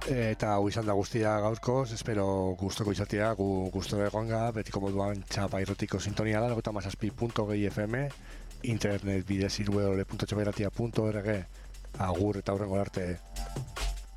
Eta hau izan da guztia gaurkoz, espero gustoko izatea, gu gustora egonga, betiko moduan txapa irrotiko sintonia da, 97.6 FM, internet bidez irwebole.txapairatia.org, agur eta hurrengo arte.